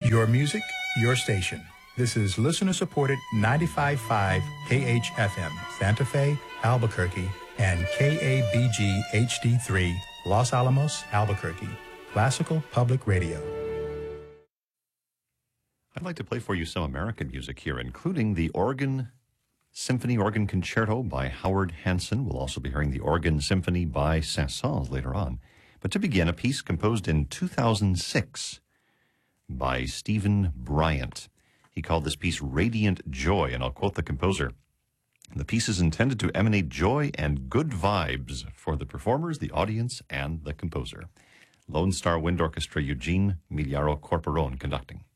Your music, your station. This is listener-supported 95.5 KHFM, Santa Fe, Albuquerque, and KABG HD3, Los Alamos, Albuquerque. Classical Public Radio. I'd like to play for you some American music here, including the Oregon Symphony Organ Concerto by Howard Hanson. We'll also be hearing the Organ Symphony by Saint-Saëns later on. But to begin, a piece composed in 2006 by Stephen Bryant. He called this piece Radiant Joy, and I'll quote the composer. The piece is intended to emanate joy and good vibes for the performers, the audience, and the composer. Lone Star Wind Orchestra, Eugene Miliaro Corporon conducting.